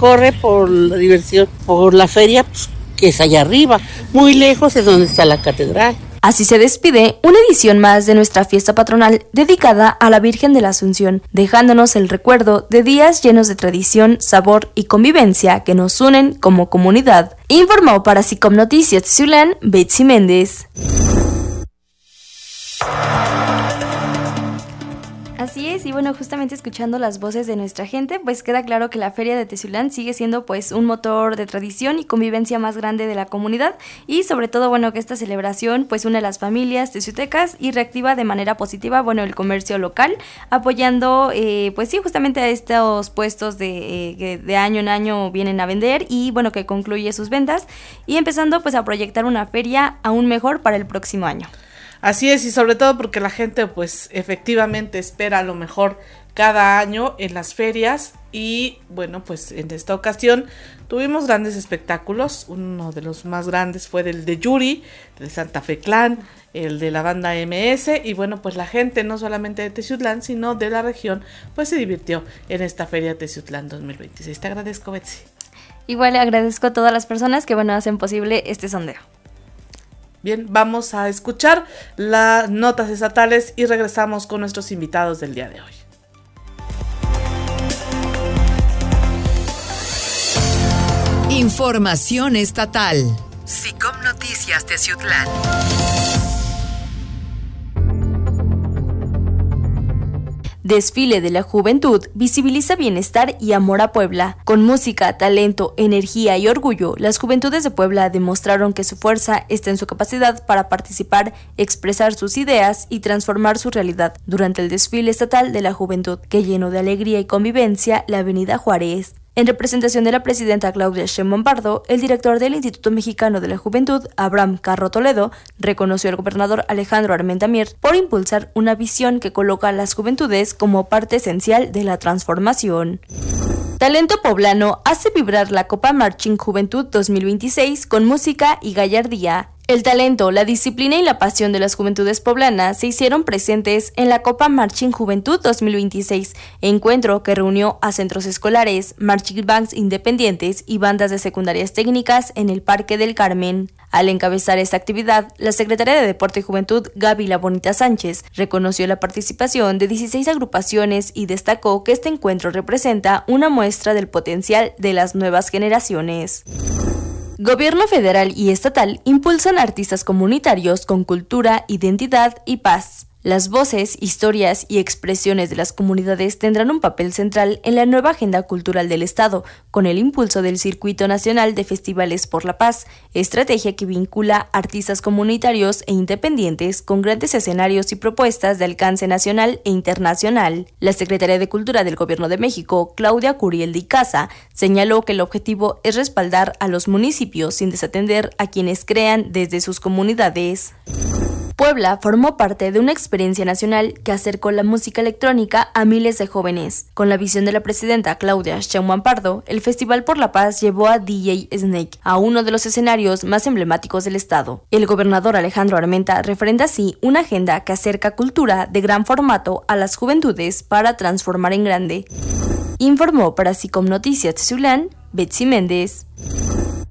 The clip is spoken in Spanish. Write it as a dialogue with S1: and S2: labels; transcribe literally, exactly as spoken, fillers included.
S1: corre por la diversión, por la feria, pues, que es allá arriba, muy lejos es donde está la catedral.
S2: Así se despide una edición más de nuestra fiesta patronal dedicada a la Virgen de la Asunción, dejándonos el recuerdo de días llenos de tradición, sabor y convivencia que nos unen como comunidad. Informó para SICOM Noticias Teciutlán, Betsy Méndez. Así es, y bueno, justamente escuchando las voces de nuestra gente, pues queda claro que la Feria de Teciutlán sigue siendo pues un motor de tradición y convivencia más grande de la comunidad, y sobre todo, bueno, que esta celebración pues une a las familias teciutecas y reactiva de manera positiva, bueno, el comercio local, apoyando eh, pues sí, justamente a estos puestos de, eh, que de año en año vienen a vender y bueno, que concluye sus ventas y empezando pues a proyectar una feria aún mejor para el próximo año.
S3: Así es, y sobre todo porque la gente pues efectivamente espera lo mejor cada año en las ferias y bueno, pues en esta ocasión tuvimos grandes espectáculos. Uno de los más grandes fue el de Yuri, de Santa Fe Clan, el de la banda M S y bueno, pues la gente no solamente de Teciutlán sino de la región pues se divirtió en esta Feria Teciutlán dos mil veintiséis. Te agradezco, Betsy.
S2: Igual le agradezco a todas las personas que bueno hacen posible este sondeo.
S3: Bien, vamos a escuchar las notas estatales y regresamos con nuestros invitados del día de hoy.
S4: Información estatal. SICOM Noticias Teciutlán.
S2: Desfile de la Juventud visibiliza bienestar y amor a Puebla. Con música, talento, energía y orgullo, las juventudes de Puebla demostraron que su fuerza está en su capacidad para participar, expresar sus ideas y transformar su realidad durante el desfile estatal de la Juventud, que llenó de alegría y convivencia la Avenida Juárez. En representación de la presidenta Claudia Sheinbaum Pardo, el director del Instituto Mexicano de la Juventud, Abraham Carro Toledo, reconoció al gobernador Alejandro Armenta Mier por impulsar una visión que coloca a las juventudes como parte esencial de la transformación. Talento poblano hace vibrar la Copa Marching Juventud dos mil veintiséis con música y gallardía. El talento, la disciplina y la pasión de las juventudes poblanas se hicieron presentes en la Copa Marching Juventud dos mil veintiséis, encuentro que reunió a centros escolares, marching bands independientes y bandas de secundarias técnicas en el Parque del Carmen. Al encabezar esta actividad, la secretaria de Deporte y Juventud, Gaby La Bonita Sánchez, reconoció la participación de dieciséis agrupaciones y destacó que este encuentro representa una muestra del potencial de las nuevas generaciones. Gobierno federal y estatal impulsan artistas comunitarios con cultura, identidad y paz. Las voces, historias y expresiones de las comunidades tendrán un papel central en la nueva agenda cultural del Estado, con el impulso del Circuito Nacional de Festivales por la Paz, estrategia que vincula artistas comunitarios e independientes con grandes escenarios y propuestas de alcance nacional e internacional. La secretaria de Cultura del Gobierno de México, Claudia Curiel de Icaza, señaló que el objetivo es respaldar a los municipios sin desatender a quienes crean desde sus comunidades. Puebla formó parte de una experiencia nacional que acercó la música electrónica a miles de jóvenes. Con la visión de la presidenta Claudia Sheinbaum Pardo, el Festival por la Paz llevó a D J Snake a uno de los escenarios más emblemáticos del estado. El gobernador Alejandro Armenta refrenda así una agenda que acerca cultura de gran formato a las juventudes para transformar en grande. Informó para SICOM Noticias Teciutlán, Betsy Méndez.